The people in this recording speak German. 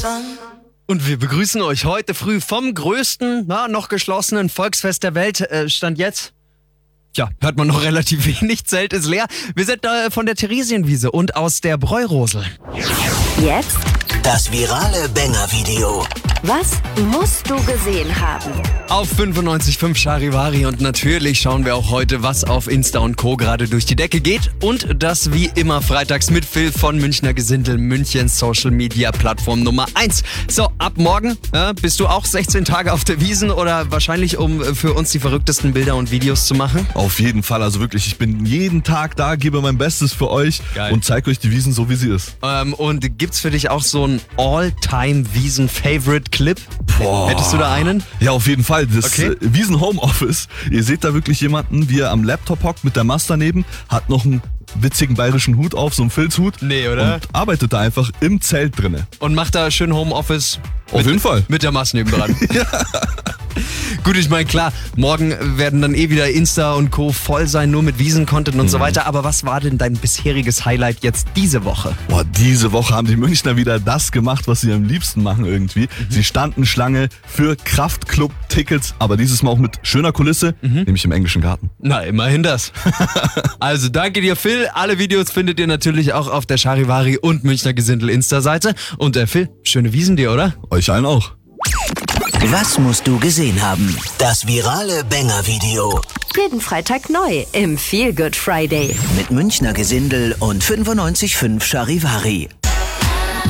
Und wir begrüßen euch heute früh vom größten, noch geschlossenen Volksfest der Welt. Stand jetzt? Ja, hört man noch relativ wenig. Zelt ist leer. Wir sind von der Theresienwiese und aus der Bräurosel. Jetzt das virale Banger-Video. Was musst du gesehen haben? Auf 95.5 Charivari und natürlich schauen wir auch heute, was auf Insta und Co. gerade durch die Decke geht. Und das wie immer freitags mit Phil von Münchner Gesindel, Münchens Social Media Plattform Nummer 1. So, ab morgen bist du auch 16 Tage auf der Wiesn oder wahrscheinlich, um für uns die verrücktesten Bilder und Videos zu machen? Auf jeden Fall, also wirklich, ich bin jeden Tag da, gebe mein Bestes für euch. Geil. Und zeige euch die Wiesn so, wie sie ist. Und gibt's für dich auch so einen All-Time-Wiesn-Favorite-Clip? Boah. Hättest du da einen? Ja, auf jeden Fall. Das Wiesn Homeoffice. Ihr seht da wirklich jemanden, wie er am Laptop hockt mit der Mast daneben, hat noch einen witzigen bayerischen Hut auf, so einen Filzhut. Nee, oder? Und arbeitet da einfach im Zelt drinne. Und macht da schön Homeoffice. Auf jeden Fall. Mit der Mast nebendran. Ja. Gut, ich meine, klar, morgen werden dann wieder Insta und Co. voll sein, nur mit Wiesn-Content und so weiter. Aber was war denn dein bisheriges Highlight jetzt diese Woche? Boah, diese Woche haben die Münchner wieder das gemacht, was sie am liebsten machen irgendwie. Sie standen Schlange für Kraftclub-Tickets, aber dieses Mal auch mit schöner Kulisse, nämlich im englischen Garten. Na, immerhin das. Also danke dir, Phil. Alle Videos findet ihr natürlich auch auf der Charivari und Münchner Gesindel Insta-Seite. Und Phil, schöne Wiesn dir, oder? Euch allen auch. Was musst du gesehen haben? Das virale Banger-Video. Jeden Freitag neu im Feel Good Friday. Mit Münchner Gesindel und 95.5 Charivari.